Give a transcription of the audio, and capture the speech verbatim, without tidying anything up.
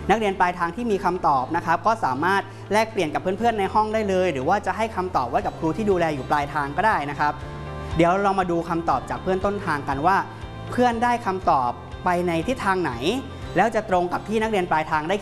นักเรียนปลายทางที่มีคำตอบนะครับก็สามารถแลกเปลี่ยนกับเพื่อนๆในห้องได้เลยหรือว่าจะให้คำตอบไว้กับครูที่ดูแลอยู่ปลายทางก็ได้นะครับเดี๋ยวเรามาดูคำตอบจากเพื่อนต้นทางกันว่าเพื่อนได้คำตอบไปในทิศทางไหนแล้วจะตรงกับที่นักเรียนปลายทางได้